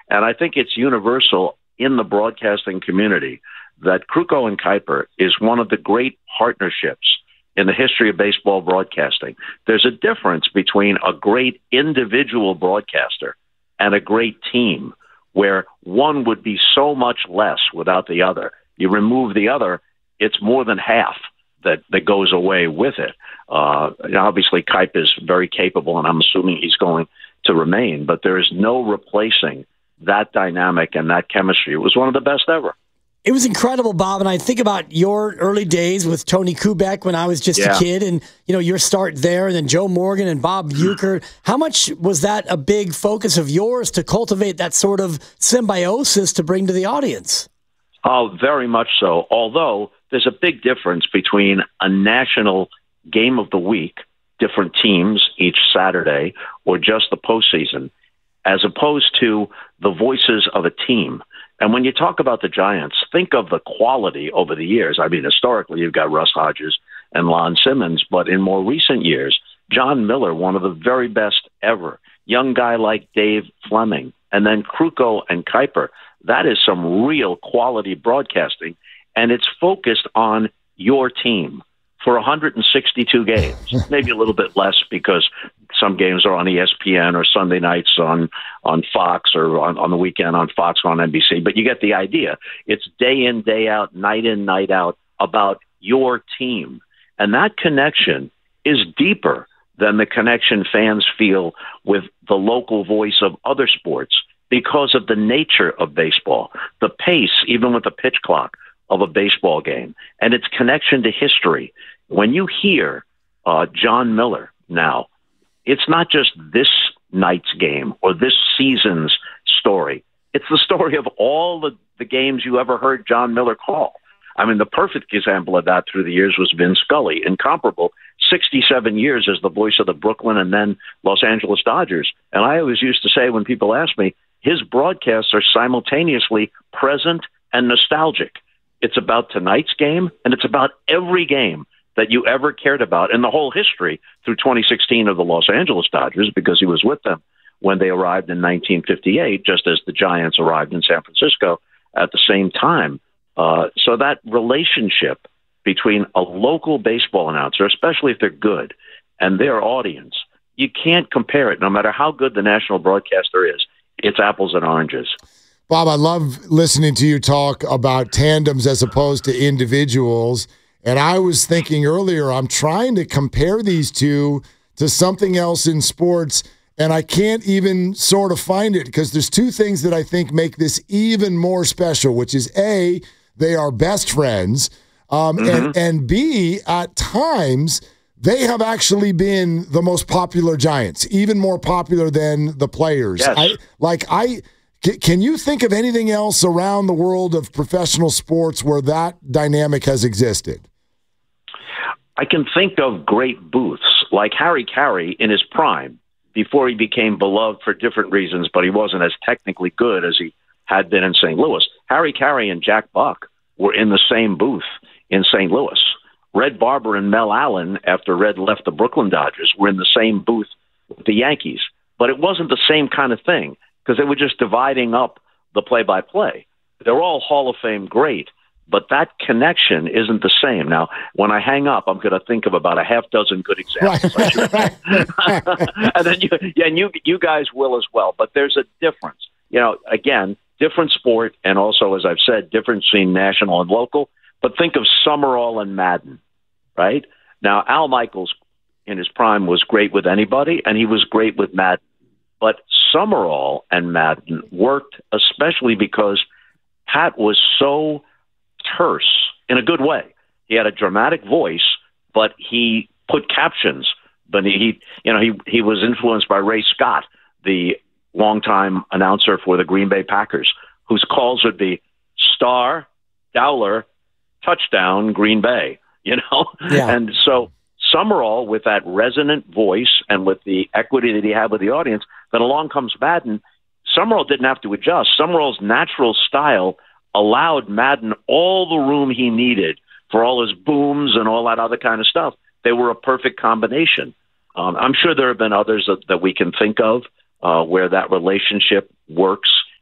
And I think it's universal in the broadcasting community that Krukow and Kuiper is one of the great partnerships in the history of baseball broadcasting. There's a difference between a great individual broadcaster and a great team, where one would be so much less without the other. You remove the other, it's more than half that goes away with it. Obviously, Kuiper is very capable, and I'm assuming he's going to remain, but there is no replacing that dynamic and that chemistry. It was one of the best ever. It was incredible, Bob, and I think about your early days with Tony Kubek when I was just a kid, and your start there, and then Joe Morgan and Bob Uecker. How much was that a big focus of yours to cultivate that sort of symbiosis to bring to the audience? Oh, very much so. Although there's a big difference between a national game of the week, different teams each Saturday, or just the postseason, as opposed to the voices of a team. And when you talk about the Giants, think of the quality over the years. I mean, historically, you've got Russ Hodges and Lon Simmons, but in more recent years, John Miller, one of the very best ever, young guy like Dave Fleming, and then Krukow and Kuiper. That is some real quality broadcasting, and it's focused on your team for 162 games, maybe a little bit less because some games are on ESPN or Sunday nights on Fox, or on the weekend on Fox or on NBC. But you get the idea. It's day in, day out, night in, night out about your team. And that connection is deeper than the connection fans feel with the local voice of other sports because of the nature of baseball, the pace, even with the pitch clock of a baseball game, and its connection to history. When you hear John Miller now, it's not just this night's game or this season's story. It's the story of all the games you ever heard John Miller call. I mean, the perfect example of that through the years was Vin Scully, incomparable, 67 years as the voice of the Brooklyn and then Los Angeles Dodgers. And I always used to say when people ask me, his broadcasts are simultaneously present and nostalgic. It's about tonight's game, and it's about every game that you ever cared about in the whole history through 2016 of the Los Angeles Dodgers, because he was with them when they arrived in 1958, just as the Giants arrived in San Francisco at the same time. So that relationship between a local baseball announcer, especially if they're good, and their audience, you can't compare it. No matter how good the national broadcaster is, it's apples and oranges. Bob, I love listening to you talk about tandems as opposed to individuals. And I was thinking earlier, I'm trying to compare these two to something else in sports, and I can't even sort of find it, because there's two things that I think make this even more special, which is A, they are best friends, and B, at times, they have actually been the most popular Giants, even more popular than the players. Yes. Can you think of anything else around the world of professional sports where that dynamic has existed? I can think of great booths like Harry Carey in his prime, before he became beloved for different reasons, but he wasn't as technically good as he had been in St. Louis. Harry Carey and Jack Buck were in the same booth in St. Louis. Red Barber and Mel Allen, after Red left the Brooklyn Dodgers, were in the same booth with the Yankees. But it wasn't the same kind of thing, because they were just dividing up the play-by-play. They're all Hall of Fame great, but that connection isn't the same. Now, when I hang up, I'm going to think of about a half dozen good examples. Right. And then you guys will as well. But there's a difference. Again, different sport, and also, as I've said, difference between national and local. But think of Summerall and Madden, right? Now, Al Michaels in his prime was great with anybody, and he was great with Madden. But Summerall and Madden worked especially because Pat was so terse in a good way. He had a dramatic voice, but he put captions. But he was influenced by Ray Scott, the longtime announcer for the Green Bay Packers, whose calls would be star, Dowler, touchdown, Green Bay. Yeah. And so Summerall, with that resonant voice and with the equity that he had with the audience, then along comes Madden. Summerall didn't have to adjust. Summerall's natural style allowed Madden all the room he needed for all his booms and all that other kind of stuff. They were a perfect combination. I'm sure there have been others that we can think of where that relationship works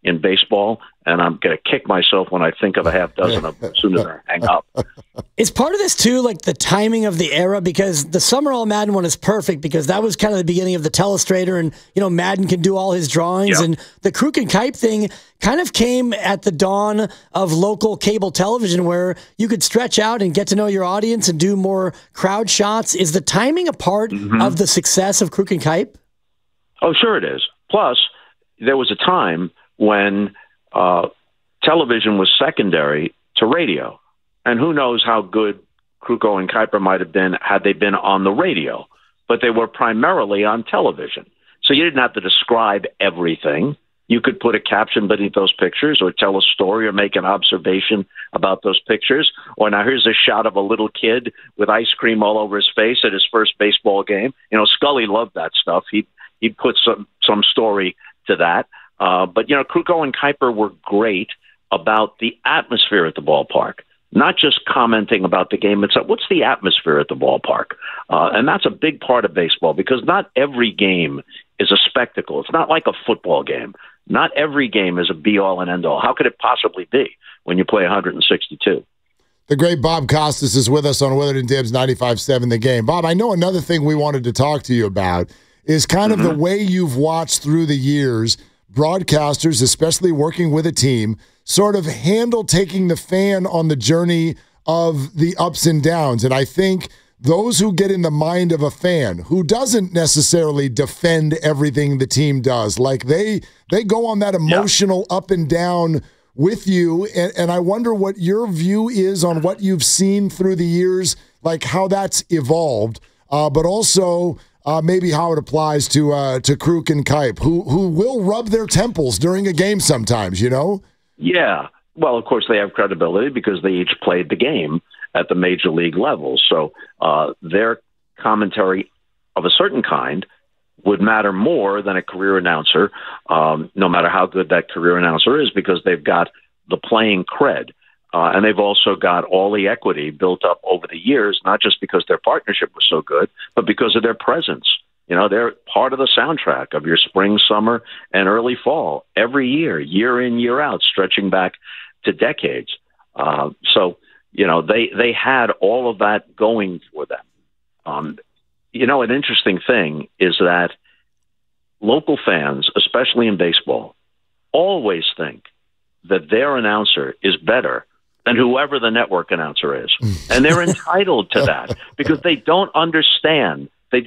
in baseball, and I'm going to kick myself when I think of a half dozen of them as soon as I hang up. Is part of this, too, like the timing of the era? Because the Summer All Madden one is perfect because that was kind of the beginning of the telestrator, and, Madden can do all his drawings. Yep. And the Kruk and Kuip thing kind of came at the dawn of local cable television where you could stretch out and get to know your audience and do more crowd shots. Is the timing a part of the success of Kruk and Kuip? Oh, sure it is. Plus, there was a time when television was secondary to radio. And who knows how good Krukow and Kuiper might have been had they been on the radio. But they were primarily on television. So you didn't have to describe everything. You could put a caption beneath those pictures or tell a story or make an observation about those pictures. Or now here's a shot of a little kid with ice cream all over his face at his first baseball game. Scully loved that stuff. He'd put some story to that. But Krukow and Kuiper were great about the atmosphere at the ballpark, not just commenting about the game itself. What's the atmosphere at the ballpark? And that's a big part of baseball because not every game is a spectacle. It's not like a football game. Not every game is a be-all and end-all. How could it possibly be when you play 162? The great Bob Costas is with us on Willard and Dibs 95.7 The Game. Bob, I know another thing we wanted to talk to you about is kind of the way you've watched through the years broadcasters, especially working with a team, sort of handle taking the fan on the journey of the ups and downs. And I think those who get in the mind of a fan who doesn't necessarily defend everything the team does, like they go on that emotional up and down with you. And I wonder what your view is on what you've seen through the years, like how that's evolved, but also maybe how it applies to Kruk and Kuip, who will rub their temples during a game sometimes, Yeah. Well, of course, they have credibility because they each played the game at the major league level. So their commentary of a certain kind would matter more than a career announcer, no matter how good that career announcer is, because they've got the playing cred. And they've also got all the equity built up over the years, not just because their partnership was so good, but because of their presence. They're part of the soundtrack of your spring, summer, and early fall every year, year in, year out, stretching back to decades. So they had all of that going for them. An interesting thing is that local fans, especially in baseball, always think that their announcer is better than whoever the network announcer is. And they're entitled to that because they don't understand.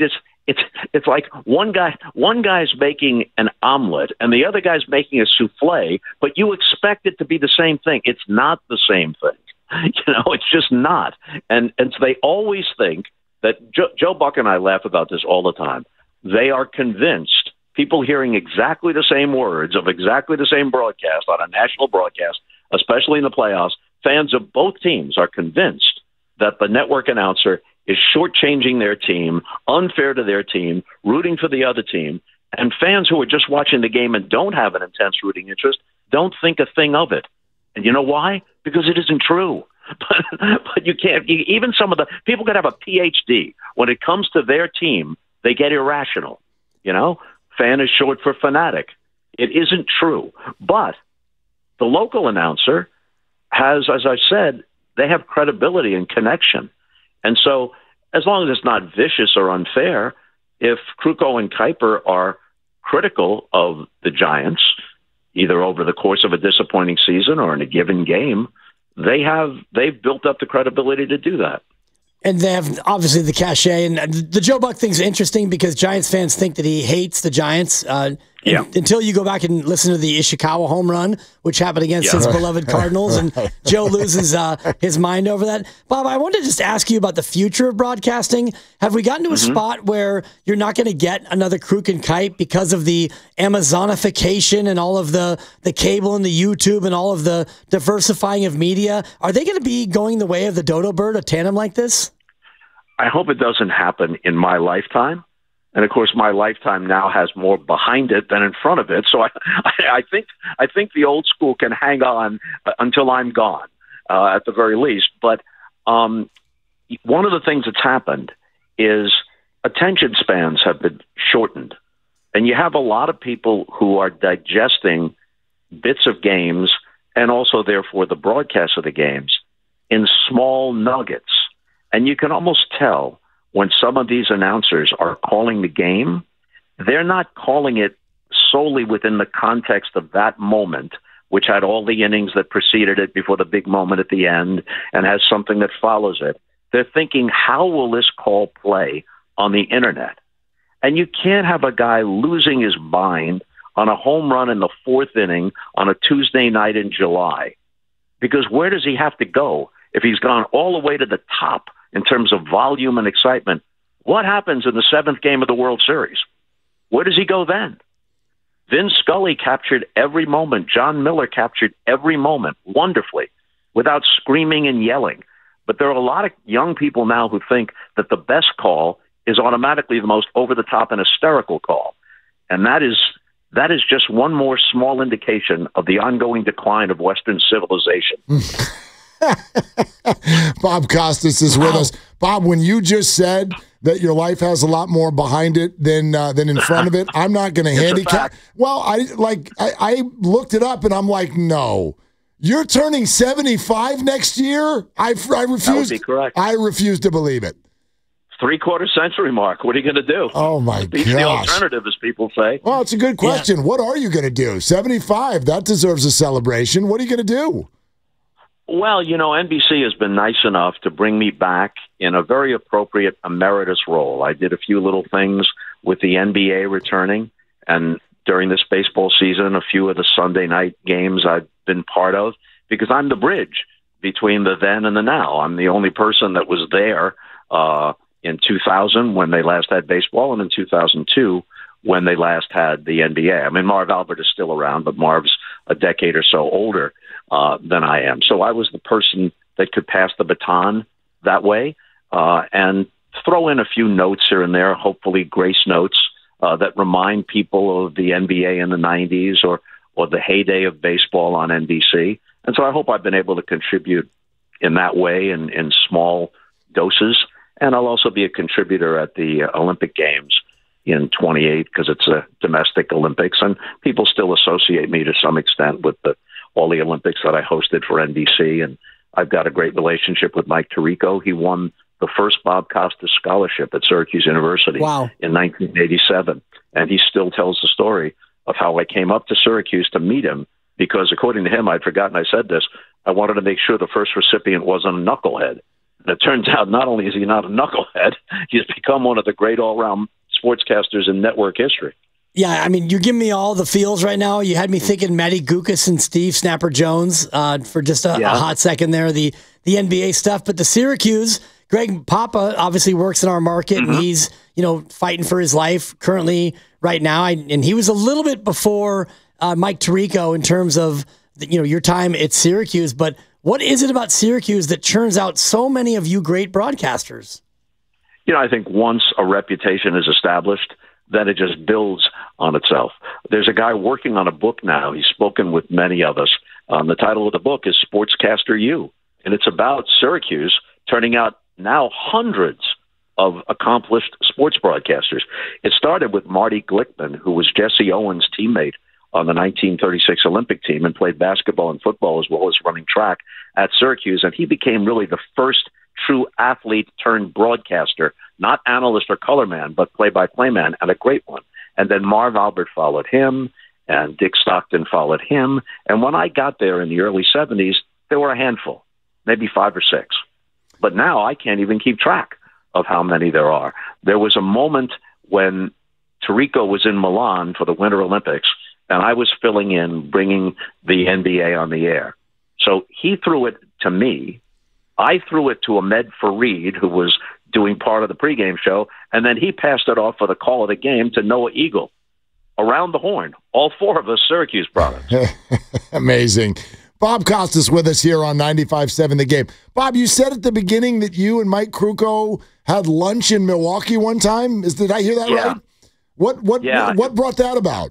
It's like one guy's making an omelet and the other guy's making a souffle, but you expect it to be the same thing. It's not the same thing. It's just not. And so they always think that Joe Buck and I laugh about this all the time. They are convinced, people hearing exactly the same words of exactly the same broadcast on a national broadcast, especially in the playoffs, fans of both teams are convinced that the network announcer is shortchanging their team, unfair to their team, rooting for the other team. And fans who are just watching the game and don't have an intense rooting interest don't think a thing of it. And you know why? Because it isn't true. But you can't, even some of the people could have a PhD. When it comes to their team, they get irrational. Fan is short for fanatic. It isn't true. But the local announcer has, as I said, they have credibility and connection. And so as long as it's not vicious or unfair, if Krukow and Kuiper are critical of the Giants, either over the course of a disappointing season or in a given game, they've built up the credibility to do that. And they have, obviously, the cachet. And the Joe Buck thing's interesting because Giants fans think that he hates the Giants until you go back and listen to the Ishikawa home run, which happened against his beloved Cardinals, and Joe loses his mind over that. Bob, I wanted to just ask you about the future of broadcasting. Have we gotten to a spot where you're not going to get another Kruk and Kuip because of the Amazonification and all of the cable and the YouTube and all of the diversifying of media? Are they going to be going the way of the dodo bird, a tandem like this? I hope it doesn't happen in my lifetime. And of course, my lifetime now has more behind it than in front of it. So I think the old school can hang on until I'm gone, at the very least. But one of the things that's happened is attention spans have been shortened. And you have a lot of people who are digesting bits of games and also, therefore, the broadcast of the games in small nuggets. And you can almost tell when some of these announcers are calling the game, they're not calling it solely within the context of that moment, which had all the innings that preceded it before the big moment at the end and has something that follows it. They're thinking, how will this call play on the internet? And you can't have a guy losing his mind on a home run in the fourth inning on a Tuesday night in July. Because where does he have to go if he's gone all the way to the top in terms of volume and excitement? What happens in the seventh game of the World Series? Where does he go then? Vin Scully captured every moment. John Miller captured every moment wonderfully without screaming and yelling. But there are a lot of young people now who think that the best call is automatically the most over-the-top and hysterical call. And that is just one more small indication of the ongoing decline of Western civilization. Bob Costas is with us. Bob, when you just said that your life has a lot more behind it than in front of it, I'm not going to handicap. Well, I looked it up and I'm like, no. You're turning 75 next year? I refuse. That would be correct. I refuse to believe it. Three-quarter century mark. What are you going to do? Oh, my gosh. Beats the alternative, as people say. Well, it's a good question. Yeah. What are you going to do? 75, that deserves a celebration. What are you going to do? Well, NBC has been nice enough to bring me back in a very appropriate emeritus role. I did a few little things with the NBA returning, and during this baseball season, a few of the Sunday night games I've been part of, because I'm the bridge between the then and the now. I'm the only person that was there in 2000 when they last had baseball, and in 2002 when they last had the NBA. I mean, Marv Albert is still around, but Marv's a decade or so older than I am. So I was the person that could pass the baton that way and throw in a few notes here and there, hopefully grace notes that remind people of the NBA in the 90s or the heyday of baseball on NBC. And so I hope I've been able to contribute in that way in small doses. And I'll also be a contributor at the Olympic Games in 28 because it's a domestic Olympics. And people still associate me to some extent with all the Olympics that I hosted for NBC. And I've got a great relationship with Mike Tirico. He won the first Bob Costas scholarship at Syracuse University in 1987. And he still tells the story of how I came up to Syracuse to meet him because, according to him, I'd forgotten I said this, I wanted to make sure the first recipient wasn't a knucklehead. And it turns out not only is he not a knucklehead, he's become one of the great all-around sportscasters in network history. Yeah, I mean, you're giving me all the feels right now. You had me thinking Matty Gukas and Steve Snapper Jones for just a hot second there, the NBA stuff. But the Syracuse, Greg Papa obviously works in our market, and he's fighting for his life currently right now. And he was a little bit before Mike Tirico in terms of your time at Syracuse. But what is it about Syracuse that churns out so many of you great broadcasters? I think once a reputation is established, then it just builds on itself. There's a guy working on a book now. He's spoken with many of us. The title of the book is Sportscaster U, and it's about Syracuse turning out now hundreds of accomplished sports broadcasters. It started with Marty Glickman, who was Jesse Owens' teammate on the 1936 Olympic team and played basketball and football as well as running track at Syracuse. And he became really the first true athlete turned broadcaster, not analyst or color man, but play-by-play man, and a great one. And then Marv Albert followed him, and Dick Stockton followed him. And when I got there in the early 70s, there were a handful, maybe 5 or 6. But now I can't even keep track of how many there are. There was a moment when Tirico was in Milan for the Winter Olympics, and I was filling in, bringing the NBA on the air. So he threw it to me. I threw it to Ahmed Fareed, who was doing part of the pregame show, and then he passed it off for the call of the game to Noah Eagle. Around the horn, all 4 of us Syracuse products. Amazing. Bob Costas with us here on 95.7 The Game. Bob, you said at the beginning that you and Mike Krukow had lunch in Milwaukee one time. Did I hear that right? What brought that about?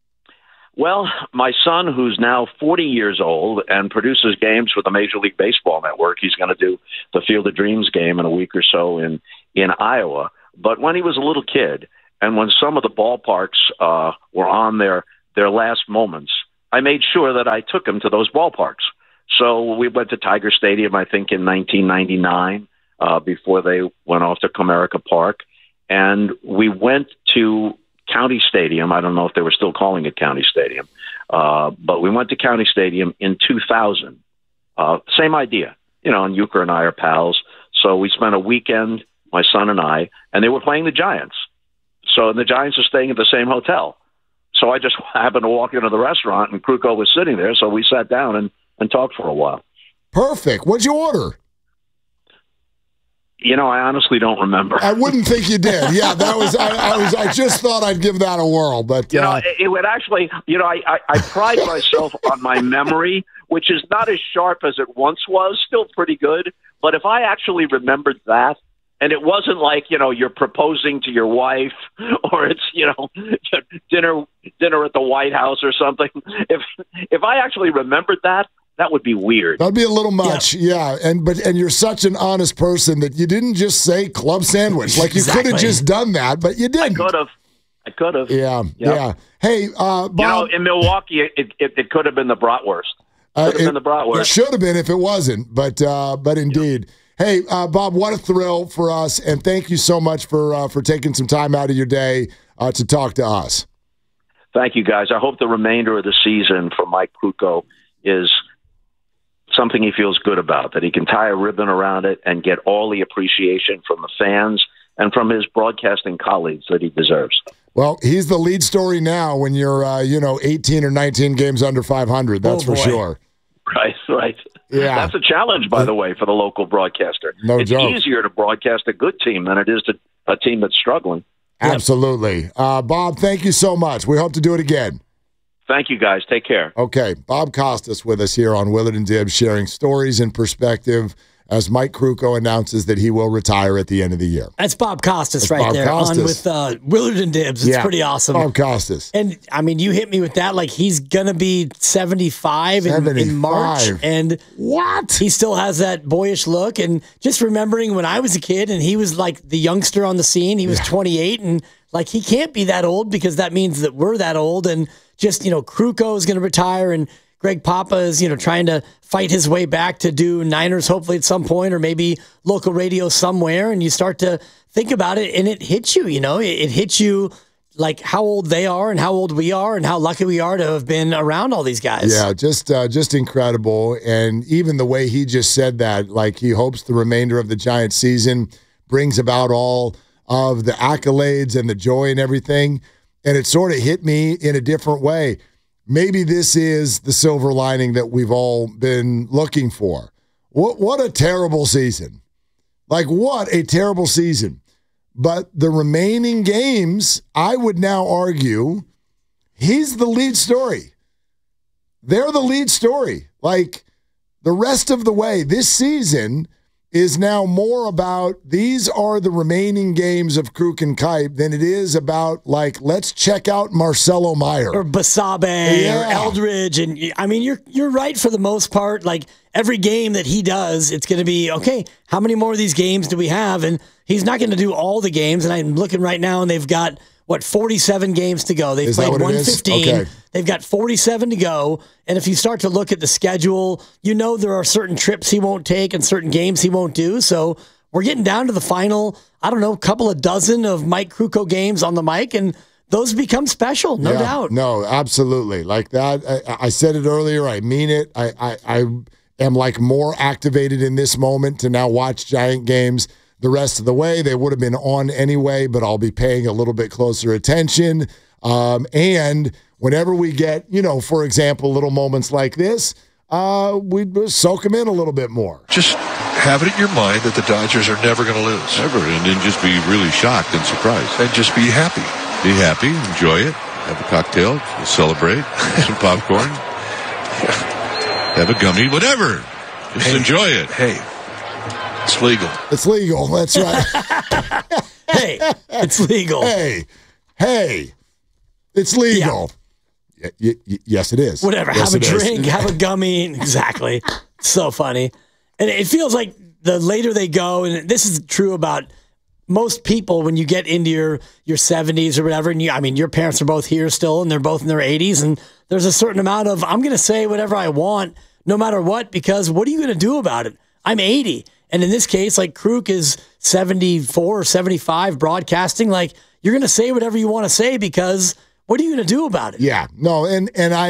Well, my son, who's now 40 years old and produces games for the Major League Baseball Network, he's going to do the Field of Dreams game in a week or so in Iowa. But when he was a little kid, and when some of the ballparks were on their last moments, I made sure that I took him to those ballparks. So we went to Tiger Stadium, I think, in 1999, before they went off to Comerica Park. And we went to County Stadium. I don't know if they were still calling it County Stadium, but we went to County Stadium in 2000. Same idea, and Euchre and I are pals. So we spent a weekend, my son and I, and they were playing the Giants. So the Giants are staying at the same hotel. So I just happened to walk into the restaurant, and Krukow was sitting there. So we sat down and talked for a while. Perfect. What'd you order? I honestly don't remember. I wouldn't think you did. Yeah, that was. I just thought I'd give that a whirl, but it would actually. I pride myself on my memory, which is not as sharp as it once was. Still pretty good, but if I actually remembered that, and it wasn't like you're proposing to your wife, or it's dinner at the White House or something. If I actually remembered that. That would be weird. That'd be a little much, yeah. And you're such an honest person that you didn't just say club sandwich. Like you could have just done that, but you didn't. I could have. Yeah. Hey, Bob, in Milwaukee, it could have been the bratwurst. It should have been if it wasn't, but indeed. Yeah. Hey, Bob, what a thrill for us, and thank you so much for taking some time out of your day to talk to us. Thank you, guys. I hope the remainder of the season for Mike Krukow is something he feels good about, that he can tie a ribbon around it and get all the appreciation from the fans and from his broadcasting colleagues that he deserves. Well, he's the lead story now when you're, 18 or 19 games under 500. That's for sure. Right. Yeah. That's a challenge, by the way, for the local broadcaster. It's easier to broadcast a good team than it is to a team that's struggling. Absolutely. Bob, thank you so much. We hope to do it again. Thank you, guys. Take care. Okay. Bob Costas with us here on Willard and Dibs, sharing stories and perspective as Mike Krukow announces that he will retire at the end of the year. That's Bob Costas on with Willard and Dibs. It's pretty awesome. Bob Costas. And, you hit me with that. Like, he's going to be 75 in March. And what? He still has that boyish look. And just remembering when I was a kid and he was, like, the youngster on the scene, he was 28. And, like, he can't be that old because that means that we're that old. And just, Krukow is going to retire and Greg Papa is, trying to fight his way back to do Niners hopefully at some point or maybe local radio somewhere. And you start to think about it and it hits you, it hits you like how old they are and how old we are and how lucky we are to have been around all these guys. Yeah, just incredible. And even the way he just said that, like he hopes the remainder of the Giants season brings about all of the accolades and the joy and everything. And it sort of hit me in a different way. Maybe this is the silver lining that we've all been looking for. What a terrible season. Like, what a terrible season. But the remaining games, I would now argue, he's the lead story. They're the lead story. Like, the rest of the way, this season is now more about these are the remaining games of Kruk and Kipe than it is about, like, let's check out Marcelo Meyer. Or Basabe or Eldridge. And, you're right for the most part. Like, every game that he does, it's going to be, okay, how many more of these games do we have? And he's not going to do all the games. And I'm looking right now, and they've got, 47 games to go. They've played 115. Okay. They've got 47 to go. And if you start to look at the schedule, there are certain trips he won't take and certain games he won't do. So we're getting down to the final, couple of dozen of Mike Krukow games on the mic, and those become special, no doubt. No, absolutely. Like that, I said it earlier. I mean it. I am like more activated in this moment to now watch Giant games the rest of the way. They would have been on anyway, but I'll be paying a little bit closer attention. And whenever we get, for example, little moments like this, we soak them in a little bit more. Just have it in your mind that the Dodgers are never going to lose. Never, and then just be really shocked and surprised. And just be happy. Be happy, enjoy it, have a cocktail, celebrate, some popcorn, have a gummy, whatever. Just enjoy it. Hey. It's legal. It's legal. That's right. Hey, it's legal. Hey, it's legal. Yeah. Yes, it is. Whatever. Yes, have a drink, have a gummy. Exactly. So funny. And it feels like the later they go, and this is true about most people when you get into your 70s or whatever, and your parents are both here still, and they're both in their 80s, and there's a certain amount of, I'm going to say whatever I want, no matter what, because what are you going to do about it? I'm 80. And in this case, like Kruk is 74 or 75 broadcasting. Like, you're going to say whatever you want to say because what are you going to do about it? Yeah. No, and I